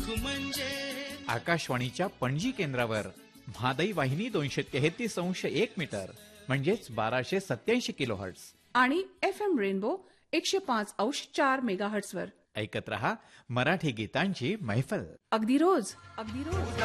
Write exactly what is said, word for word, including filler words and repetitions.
सुख म्हणजे. आकाशवाणीच्या पणजी केंद्रावर म्हादई वाहिनी दोनशे तेहतीस अंश एक मीटर म्हणजेच बाराशे सत्याऐंशी किलो हर्ट्स आणि एफ एम रेनबो एकशे पाच अंश चार मेगा हर्ट्स वर ऐकत रहा मराठी गीतांची मैफल. अगदी रोज अगदी रोज